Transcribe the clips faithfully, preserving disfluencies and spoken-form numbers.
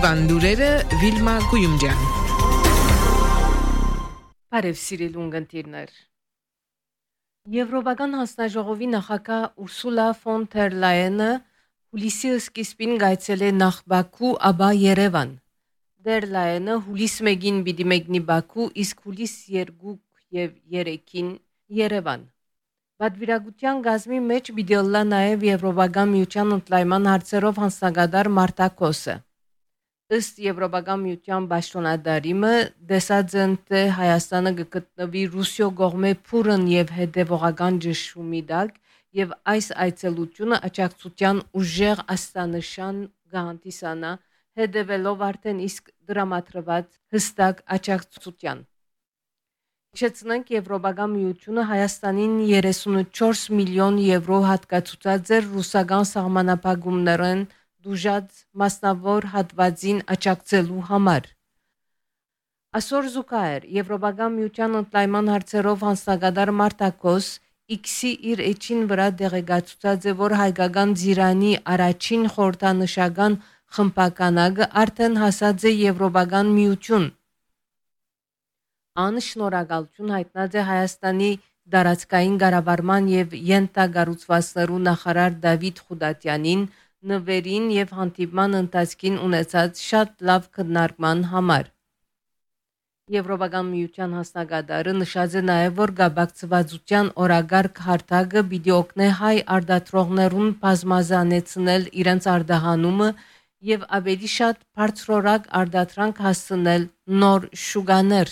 Օրվան լուրերը Վիլմա Գույումջյան։ Բարև սիրելի ունգընտիրներ։ Եվրոպական հանձնաժողովի նախագահ Ուրսուլա ֆոն դեր Լայենը հուլիսի սկիզբին գայցել է նախ Բաքու, ապա Երևան։ Դեր Լայենը հուլիս մեկին պիտի մեկնի Բաքու, իսկ հուլիս երկու եւ երեքին Երևան։ Բադվիրագության գազմի մեջ պիտի լա նաև Եվրոպական միության ընդլայնման հարցերով հանձնագետար Մարտակոսը։ Ըստ Եվրոպական միության պաշտոնատարիմը դեսած են թե Հայաստանը գտնվի Ռուսիո կողմէ փուրն եւ հետեւողական ճշումի տակ եւ այս այցելությունը աջակցության ուժեղ աստանշան գանտիսանա հետևելով արդեն իսկ դրամատրված հստակ աջակցության։ Իշխեցնենք Եվրոպական միությունը Հայաստանին երեսունչորս միլիոն եվրո հատկացուցած էր ռուսական սահմանափակումներն դուժած մասնավոր հատվածին աջակցելու համար։ Այսօր զուգահեռ Եվրոպական միության ընդլայնման հարցերով հանձնագետար Մարտակոս X-ի իր էջին վրա դեղեկացուցած է, որ հայկական Զիրանի առաջին խորհրդանշական խմբականակը արդեն հասած է Եվրոպական միություն։ Անշնորհակալություն հայտնած է Հայաստանի դարածքային կառավարման եւ յենթագառուցվածքներու նախարար Դավիթ Խուդատյանին նվերին եւ հանդիպման ընթացքին ունեցած շատ լավ քննարկման համար։ Եվրոպական միության հանձնագետարը նշած է նաեւ, որ գաբակցվածության օրագարկ հարթակը պիտի օգնի հայ արտադրողներուն բազմազանեցնել իրենց արտահանումը եւ ավելի շատ բարձրորակ արտադրանք հասցնել նոր շուկաներ։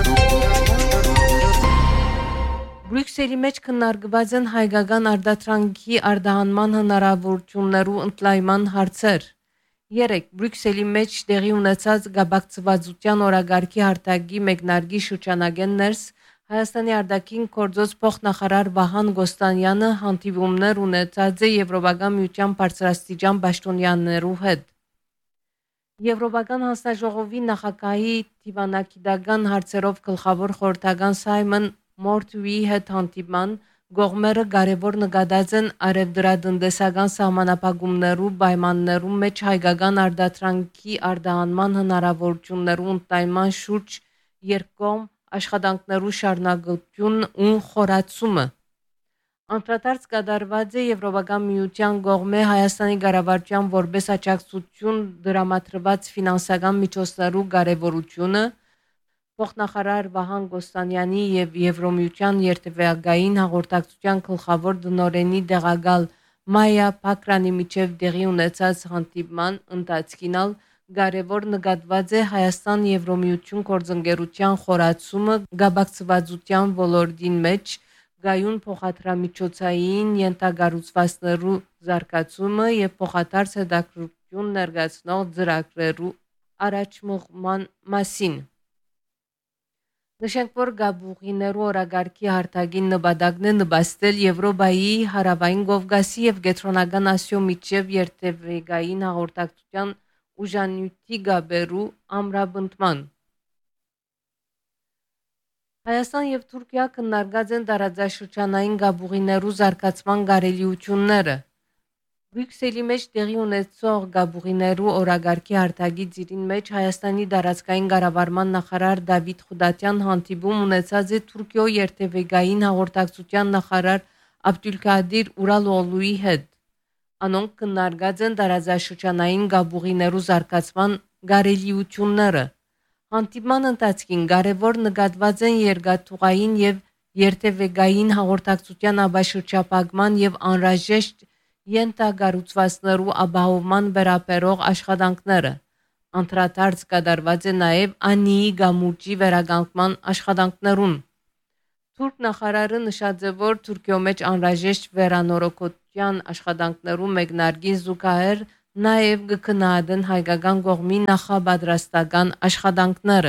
Բրյուսելի մեջ քննարկված են հայկական արտադրանքի արտահանման հնարավորություններու ընդլայնման հարցեր։ Երեք Բրյուսելի մեջ տեղի ունեցած գաբակցվածության օրագարկի հարթակի մեկնարկի շրջանագեն ներս Հայաստանի արտաքին գործոց փոխնախարար Վահան Գոստանյանը հանդիպումներ ունեցած է Եվրոպական միության բարձրաստիճան պաշտոնյաներու հետ։ Եվրոպական հանձնաժողովի նախագահի դիվանագիտական հարցերով գլխավոր խորհրդական Սայմոն Մորթուի հետ հանդիպման գողմերը կարևոր նկատած են արևդրատնտեսական սահմանափակումներու պայմաններու մեջ հայկական արտադրանքի արտահանման հնարավորություններու ընդլայնման շուրջ երկկողմ աշխատանքներու շարունակություն ու խորացումը։ Անդրադարձ կատարված է Եվրոպական միության կողմէ Հայաստանի կառավարության որպես աջակցություն դրամատրված ֆինանսական միջոցներու կարևորությունը, փոխնախարար Վահան Գոստանյանի եւ Եվրոմիության երթևեկային հաղորդակցության գլխավոր դնորենի դեղակալ Մայա Փակրանի միջև տեղի ունեցած հանդիպման ընթացքին կարևոր նկատված է Հայաստան Եվրոմիություն գործընկերության խորացումը գաբակցվածության ոլորտին մեջ գայուն փոխադրամիջոցային յենթագառուցվածքներու զարգացումը եւ փոխադարձ հետաքրքրություն ներկայացնող ծրագրերու առաջմղման մասին։ Նշենք, որ գաբուղիներու օրագարկի հարթակին նպատակն է նպաստել Եվրոպայի հարավային Կովկասի եւ Կենտրոնական Ասիո միջև երթևեկային հաղորդակցության ուժանյութի գաբերու ամրապնդման։ Հայաստան եւ Թուրքիա քննարկած են տարածաշրջանային գաբուղիներու զարգացման կարելիությունները։ Բրյուսելի մեջ տեղի ունեցող գաբուղիներու օրագարկի հարթակի ծիրին մեջ Հայաստանի դարածքային կառավարման նախարար Դավիթ Խուդատյան հանդիպում ունեցած է Թուրքիո երթևեկային հաղորդակցության նախարար Աբդուլկադիր Ուրալօղլուի հետ։ Անոնք քննարկած են տարածաշրջանային գաբուղիներու զարգացման կարելիությունները։ Հանդիպման ընթացքին կարևոր նկատված են երկաթուղային եւ երթևեկային հաղորդակցության աբաշրջապակման եւ անհրաժեշտ յենթագառուցվածքներու ապահովման վերաբերող աշխատանքները։ Անդրադարձ կատարված է նաեւ Անիի գամուրջի վերականգնման աշխատանքներուն։ Թուրք նախարարը նշած է, որ Թուրքիո մեջ անհրաժեշտ վերանորոգության աշխատանքներու մեկնարկին զուգահեռ նաև կքննադեն հայկական կողմի նախապատրաստական աշխատանքները։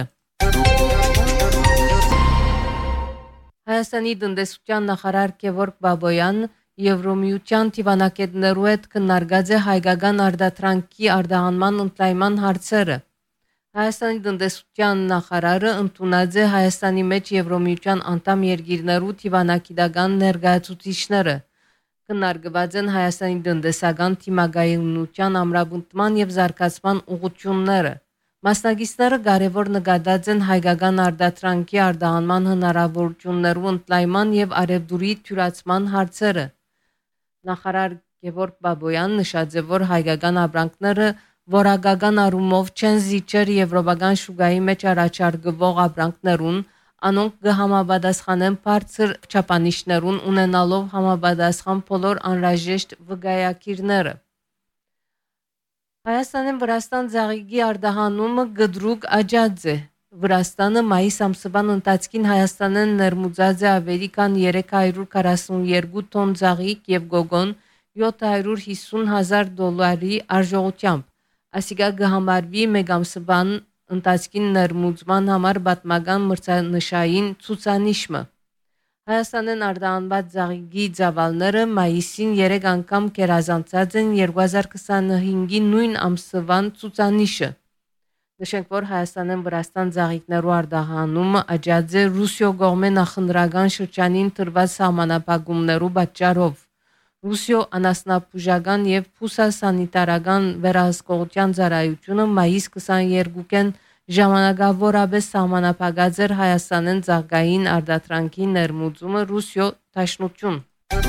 Հայաստանի տնտեսության նախարար Գևորգ Բաբոյան Եվրոմիության դիվանագետներու հետ քննարկած է հայկական արտադրանքի արտահանման ընդլայնման հարցերը։ Հայաստանի տնտեսության նախարարը ընդունած է Հայաստանի մեջ Եվրոմիության անդամ երկիրներու դիվանագիտական ներկայացուցիչները։ Քննարկված են Հայաստանի տնտեսական թիմագայունության ամրապնդման եւ զարգացման ուղղությունները։ Մասնագետները կարևոր նկատած են հայկական արտադրանքի արտահանման հնարավորություններու ընդլայնման եւ արևդուրի թյուրացման հարցերը։ Նախարար Գևորգ Բաբոյան նշած է, որ հայկական ապրանքները որակական առումով չեն զիջեր եվրոպական շուկայի մեջ առաջարկվող ապրանքներուն, անոնք կհամապատասխանեն բարձր չափանիշներուն ունենալով համապատասխան բոլոր անհրաժեշտ վկայակիրները։ Հայաստանեն Վրաստան ծաղիկի արտահանումը գդրուկ աճած է։ Վրաստանը մայիս ամսվան ընթացքին Հայաստանեն ներմուծած է ավելի քան երեք հարյուր քառասունուերկու տոն ծաղիկ եւ գոգոն յոթ հարյուր հիսուն հազար դոլարի արժողությամբ։ Այսիկա կհամարվի մեկ ամսվան ընթացքին ներմուծման համար պատմական մրցանշային ցուցանիշը։ Հայաստանեն արտահանված ծաղիկի ծավալները մայիսին երեք անգամ գերազանցած են երկու հազար քսանհինգի նույն ամսվան ցուցանիշը։ Նշենք, որ Հայաստանեն Վրաստան ծաղիկներու արտահանումը աճած է Ռուսիո կողմէ նախընտրական շրջանին տրված սահմանափակումներու պատճառով։ Ռուսիո անասնաբուժական եւ փուսասանիտարական վերահսկողության ծառայությունը մայիս քսաներկուին ժամանակավորապես սահմանափակած էր Հայաստանեն ծաղկային արտադրանքի ներմուծումը Ռուսիո դաշնություն։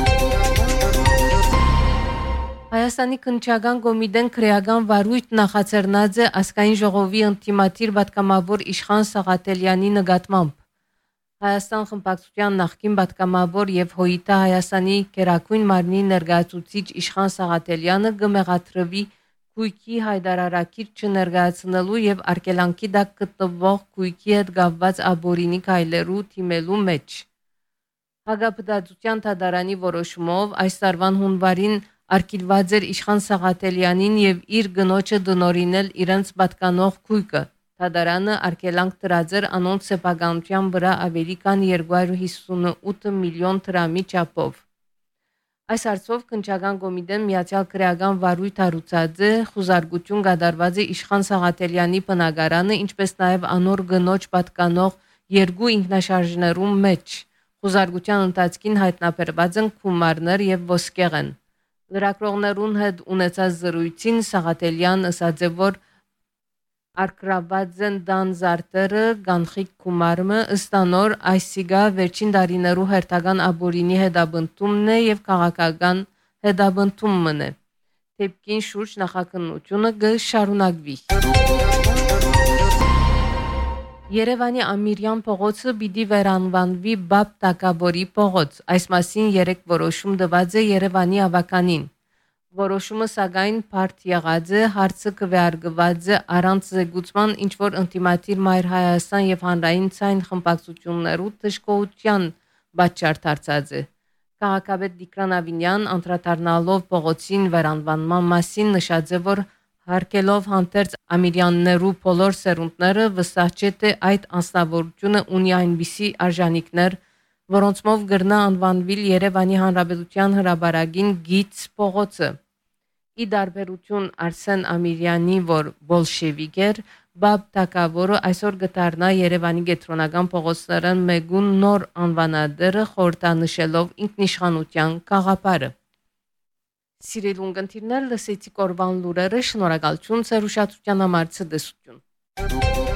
Հայաստանի քննչական կոմիտեն քրեական վարույթ նախաձեռնած է ազգային ժողովի ինտիմատիր պատգամավոր Իշխան Սաղաթելյանի նկատմամբ։ Հայաստան խմբակցության նախկին պատգամավոր եւ ՀՅԴ Հայաստանի Գերագույն մարմնի ներկայացուցիչ Իշխան Սաղաթելյանը կմեղադրվի գույքի հայտարարակիր չներկայացնելու եւ արգելանքի տակ գտնվող գույքի հետ կապված աբորինի քայլերու թիմելու մեջ։ Հակապտղության դատարանի որոշումով այս տարվան հունվարին արգելված էր Իշխան Սաղաթելյանին եւ իր գնոջը դնորինել իրենց պատկանող գույքը։ Դատարանը արգելանք դրած էր անոնց սեփականության վրա ավելի քան երկու հարյուր հիսունութ միլիոն դրամի չափով։ Այս հարցով քննչական կոմիտեն միացյալ քրեական վարույթ հարուցած է, խուզարկություն կատարված է Իշխան Սաղաթելյանի բնակարանը, ինչպես նաև անոր գնոջ պատկանող երկու ինքնաշարժներու մեջ։ Խուզարկության ընթացքին հայտնաբերված են գումարներ եւ ոսկեղեն։ Լրագրողներուն հետ ունեցած զրույցին Սաղաթելյան ասաց է, որ արկրաված են դան զարտերը գանխիկ գումարը ըստանոր այսիգա վերջին տարիներու հերթական աբորինի հետաբնտումն է եւ քաղաքական հետաբնտումն է։ Թեպքին շուրջ նախաքննությունը կշարունակվի։ Երևանի Ամիրյան փողոցը պիտի վերանվանվի Բաբ Տակաբորի փողոց։ Այս մասին երեք որոշում տված է Երևանի ավականին։ Որոշումը սակայն բարդ եղած է, հարցը քվեարկված է առանց զեկուցման, ինչ որ ինտիմատիր Մայր Հայաստան եւ հանրային ցայն խմբակցություններու դժգոհության պատճառ դարձած է։ Քաղաքապետ Տիգրան Ավինյան անդրադառնալով փողոցին վերանվանման մասին նշած է, որ հարկելով հանդերձ ամիրյաններու բոլոր սերունդները վստահ չէ, թե այդ անձնավորությունը ունի այնպիսի արժանինքներ, որոնցմով գրնա անվանվիլ Երևանի Հանրապետության հրապարակին գից փողոցը։ Ի դարբերություն Արսեն Ամիրյանի, որ բոլշևիկ էր, Բաբ Տակավորը այսօր գտարնա Երևանի կենտրոնական փողոցներն մեգուն նոր անվանադերը խորհրդանշելով ինքնիշխանության գաղափարը։ Սիրելի ունկնդիրներ, լսեցիք օրվան լուրերը, շնորհակալություն ձեր ուշադրության համար, ցտեսություն։